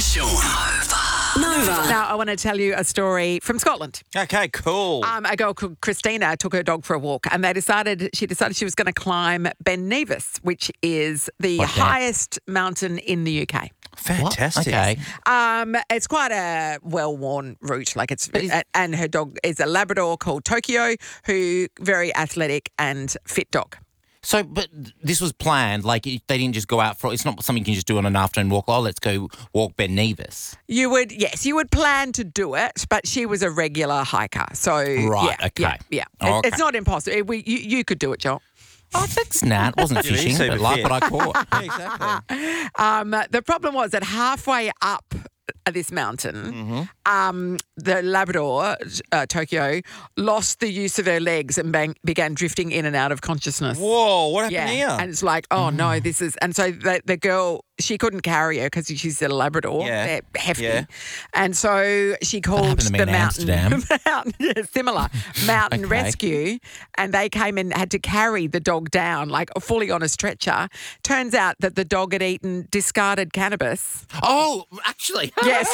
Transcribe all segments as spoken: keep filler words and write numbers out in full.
and Sean. Nova. Now, I want to tell you a story from Scotland. Okay, cool. Um, a girl called Christina took her dog for a walk, and they decided she decided she was going to climb Ben Nevis, which is the What's that? highest mountain in the U K. Fantastic. Okay. Um, it's quite a well-worn route. Like it's, a- and her dog is a Labrador called Tokyo, who very athletic and fit dog. So, but this was planned. Like, they didn't just go out for. It's not something you can just do on an afternoon walk. Oh, let's go walk Ben Nevis. You would, yes, you would plan to do it, but she was a regular hiker, so Right, yeah, okay. yeah, yeah. Oh, It- okay. It's not impossible. It- we, you, you could do it, Joel. Oh, thanks, Nat. Wasn't Yeah, fishing, he's but super like fit. what I caught. Yeah, exactly. Um, the problem was that halfway up this mountain, um, the Labrador, uh, Tokyo, lost the use of her legs and bang, began drifting in and out of consciousness. Whoa, what happened Yeah, here? and it's like, oh no, this is, and so the, the girl, she couldn't carry her because she's a Labrador, Yeah. they're hefty, Yeah. and so she called happened to me the in mountain, Amsterdam. mountain yeah, similar mountain Okay. rescue, and they came and had to carry the dog down like fully on a stretcher. Turns out that the dog had eaten discarded cannabis. Oh, actually. Yes.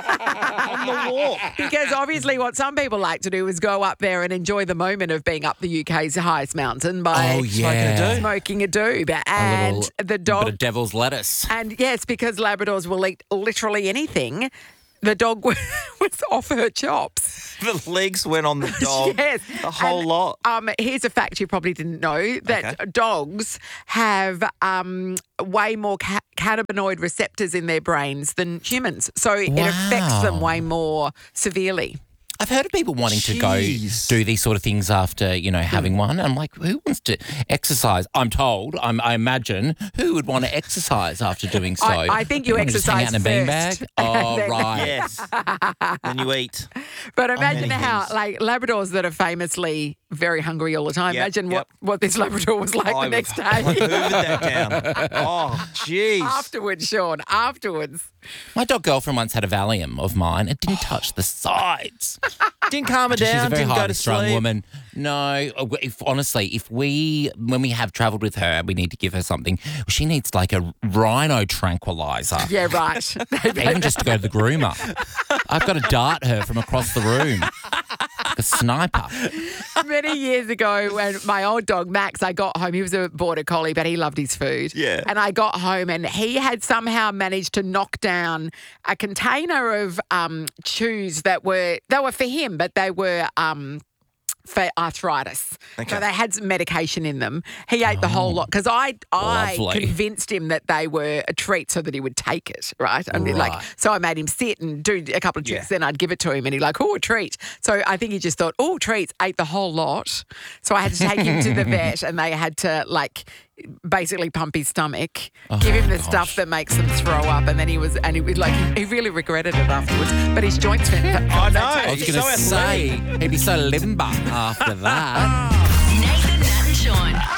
On the walk. Because obviously what some people like to do is go up there and enjoy the moment of being up the U K's highest mountain by Oh, yeah. a doob. smoking a doob. A And little the bit dog, of devil's lettuce. and yes, because Labradors will eat literally anything, the dog was off her chops. The legs went on the dog. Yes. The whole And, lot. Um, here's a fact you probably didn't know, that Okay. dogs have um, way more ca- cannabinoid receptors in their brains than humans. So it affects them Wow. way more severely. I've heard of people wanting to Jeez. go do these sort of things after, you know, having one. I'm like, who wants to exercise? I'm told, I'm, I imagine, who would want to exercise after doing so? I- I think you wanna just hang exercise out in a first. beanbag? Oh, Then- right. Yes. Then you eat. But imagine many how, things. like, Labradors that are famously very hungry all the time. Yep, imagine yep. what, what this Labrador was like I the next would- day. Hoovered that down. Oh, jeez. Afterwards, Sean, afterwards. My dog girlfriend once had a Valium of mine. It didn't touch the sides. Didn't calm her She's down. a very Didn't go highly to strung sleep. woman. No, if honestly, if we when we have travelled with her, we need to give her something. She needs like a rhino tranquilizer. Yeah, right. Even just to go to the groomer. I've got to dart her from across the room. Like a sniper. Many years ago, when my old dog Max, I got home. He was a border collie, but he loved his food. Yeah. And I got home, and he had somehow managed to knock down a container of um, chews that were they were for him, but they were. Um, for arthritis. Okay. So they had some medication in them. He ate the whole lot because I I Lovely. convinced him that they were a treat so that he would take it, right? I mean, like, Right. so I made him sit and do a couple of tricks, Yeah. then I'd give it to him and he'd like, oh, a treat. So I think he just thought, oh, treats, ate the whole lot. So I had to take him to the vet and they had to like basically pump his stomach, give him the gosh. stuff that makes them throw up, and then he was, and he was like, he, he really regretted it afterwards, but his joints went. I know. I was He's going to so say, athletic. he'd be so limber after that. Nathan, Nat and Sean.